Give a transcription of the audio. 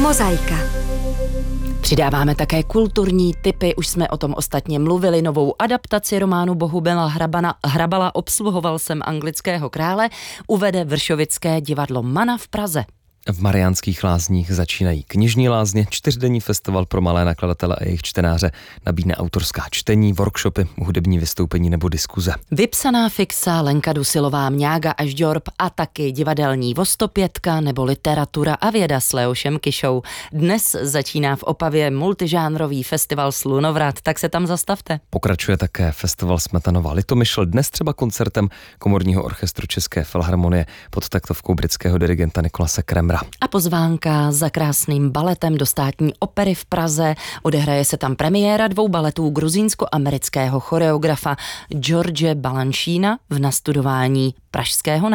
Mozaika. Přidáváme také kulturní tipy, už jsme o tom ostatně mluvili, novou adaptaci románu Bohumila Hrabala Obsluhoval jsem anglického krále uvede Vršovické divadlo Mana v Praze. V Mariánských Lázních začínají knižní lázně, 4denní festival pro malé nakladatele a jejich čtenáře nabídne autorská čtení, workshopy, hudební vystoupení nebo diskuze. Vypsaná fixa, Lenka Dusilová, Mňága až Ďorb a taky divadelní Vostopětka nebo literatura a věda s Leošem Kišou. Dnes začíná v Opavě multižánrový festival Slunovrat, tak se tam zastavte. Pokračuje také festival Smetanova Litomyšl, dnes třeba koncertem Komorního orchestru České filharmonie pod taktovkou britského dirigenta Nicolase Kremera. A pozvánka za krásným baletem do Státní opery v Praze. Odehraje se tam premiéra 2 baletů gruzínsko-amerického choreografa George Balanchina v nastudování pražského